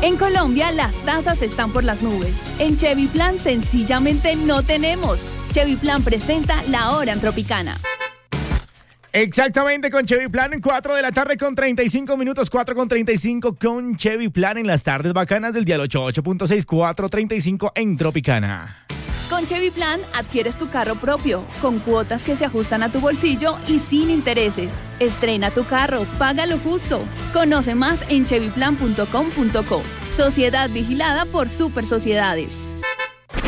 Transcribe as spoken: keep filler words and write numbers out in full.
En Colombia, las tasas están por las nubes. En Chevy Plan, sencillamente no tenemos. Chevy Plan presenta La Hora en Tropicana. Exactamente, con Chevy Plan en cuatro de la tarde con treinta y cinco minutos, cuatro con treinta y cinco con Chevy Plan en las tardes bacanas del dial ochenta y ocho punto seis, cuatro treinta y cinco en Tropicana. Con Chevy Plan adquieres tu carro propio, con cuotas que se ajustan a tu bolsillo y sin intereses. Estrena tu carro, paga lo justo. Conoce más en chevy plan punto com punto co. Sociedad vigilada por Super Sociedades.